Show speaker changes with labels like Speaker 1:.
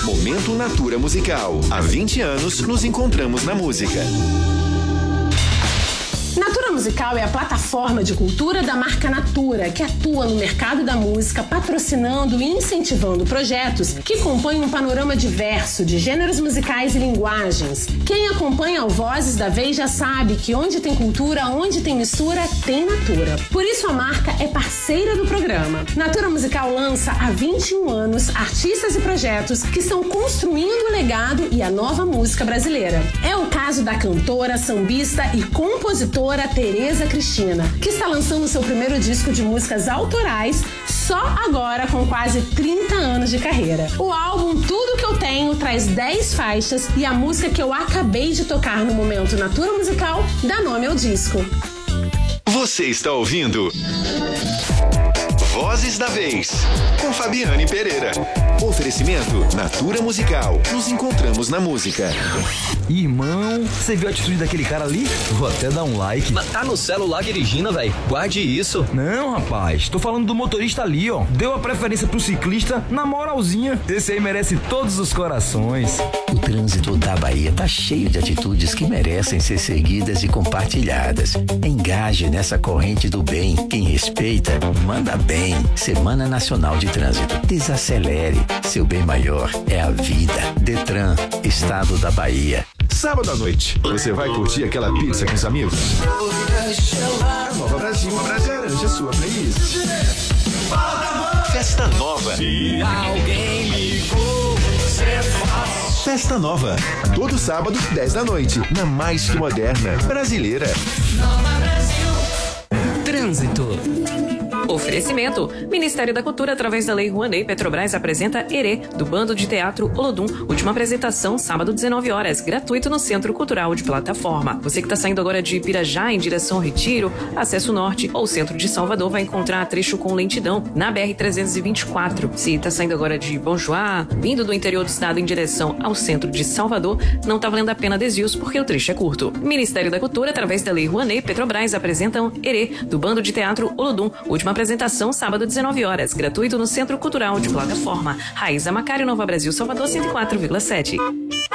Speaker 1: Momento Natura Musical. Há 20 anos nos encontramos na música.
Speaker 2: Natura Musical é a plataforma de cultura da marca Natura, que atua no mercado da música, patrocinando e incentivando projetos que compõem um panorama diverso de gêneros musicais e linguagens. Quem acompanha o Vozes da Vez já sabe que onde tem cultura, onde tem mistura, tem Natura. Por isso a marca é parceira do programa. Natura Musical lança há 21 anos artistas e projetos que estão construindo o legado e a nova música brasileira. É o caso da cantora, sambista e compositora Tereza Cristina, que está lançando seu primeiro disco de músicas autorais só agora com quase 30 anos de carreira. O álbum Tudo Que Eu Tenho traz 10 faixas e a música que eu acabei de tocar no Momento Natura Musical dá nome ao disco.
Speaker 1: Você está ouvindo Vozes da Vez, com Fabiane Pereira. Oferecimento Natura Musical. Nos encontramos na música.
Speaker 3: Irmão, você viu a atitude daquele cara ali? Vou até dar um like.
Speaker 4: Mas tá no celular dirigindo, velho. Guarde isso.
Speaker 3: Não, rapaz. Tô falando do motorista ali, ó. Deu a preferência pro ciclista na moralzinha. Esse aí merece todos os corações.
Speaker 5: O trânsito da Bahia tá cheio de atitudes que merecem ser seguidas e compartilhadas. Engaje nessa corrente do bem. Quem respeita, manda bem. Semana Nacional de Trânsito. Desacelere. Seu bem maior é a vida. Detran, Estado da Bahia.
Speaker 1: Sábado à noite, você vai curtir aquela pizza com os amigos? A Nova Brasil garante a sua playlist. Festa Nova.
Speaker 4: Se alguém ligou, você faz.
Speaker 1: Festa Nova. Todo sábado, 10 da noite, na mais que moderna brasileira.
Speaker 4: Nova Brasil.
Speaker 6: Trânsito. Oferecimento. Ministério da Cultura, através da Lei Rouanet, Petrobras apresenta Herê, do Bando de Teatro Olodum. Última apresentação, sábado, 19 horas. Gratuito no Centro Cultural de Plataforma. Você que está saindo agora de Pirajá em direção ao Retiro, Acesso Norte ou Centro de Salvador vai encontrar trecho com lentidão na BR-324. Se está saindo agora de Bom Joá, vindo do interior do estado em direção ao Centro de Salvador, não está valendo a pena desvios porque o trecho é curto. Ministério da Cultura, através da Lei Rouanet, Petrobras apresentam Herê, do Bando de Teatro Olodum. Última apresentação, sábado, 19 horas. Gratuito no Centro Cultural de Plataforma. Raíza Macário, Nova Brasil, Salvador, 104,7.